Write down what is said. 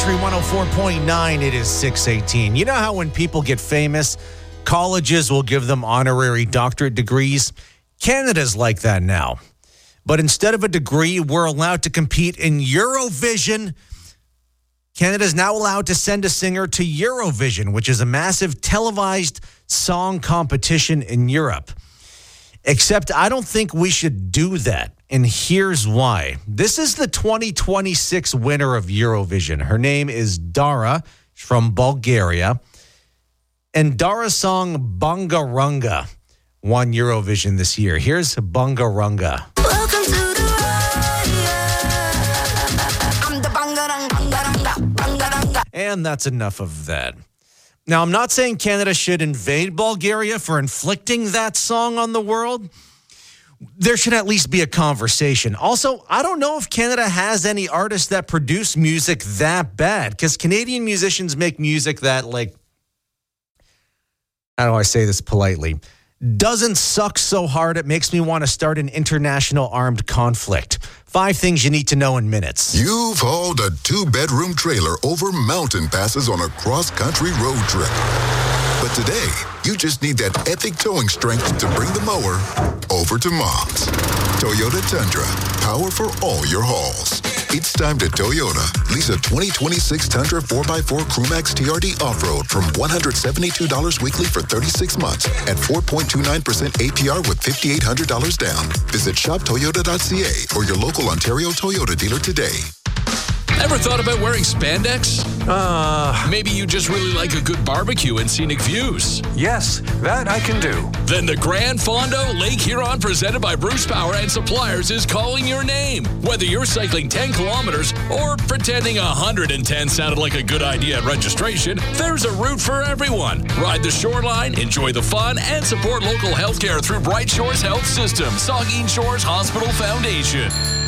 Country 104.9, it is 6:18. You know how when people get famous, colleges will give them honorary doctorate degrees? Canada's like that now. But instead of a degree, we're allowed to compete in Eurovision. Canada is now allowed to send a singer to Eurovision, which is a massive televised song competition in Europe. Except I don't think we should do that. And here's why. This is the 2026 winner of Eurovision. Her name is Dara. She's from Bulgaria. And Dara's song Bungarunga won Eurovision this year. Here's Bungarunga. Welcome to the I'm the Bungarunga. And that's enough of that. Now, I'm not saying Canada should invade Bulgaria for inflicting that song on the world. There should at least be a conversation. Also, I don't know if Canada has any artists that produce music that bad, because Canadian musicians make music that, like, how do I say this politely? Doesn't suck so hard it makes me want to start an international armed conflict. 5 things you need to know in minutes. You've hauled a 2-bedroom trailer over mountain passes on a cross-country road trip. But today, you just need that epic towing strength to bring the mower over to Mom's. Toyota Tundra, power for all your hauls. It's time to Toyota. Lease a 2026 Tundra 4x4 Crewmax TRD Off-Road from $172 weekly for 36 months at 4.29% APR with $5,800 down. Visit shoptoyota.ca or your local Ontario Toyota dealer today. Ever thought about wearing spandex? Maybe you just really like a good barbecue and scenic views. Yes, that I can do. Then the Grand Fondo Lake Huron, presented by Bruce Power and Suppliers, is calling your name. Whether you're cycling 10 kilometers or pretending 110 sounded like a good idea at registration, there's a route for everyone. Ride the shoreline, enjoy the fun, and support local healthcare through Bright Shores Health System, Saugeen Shores Hospital Foundation.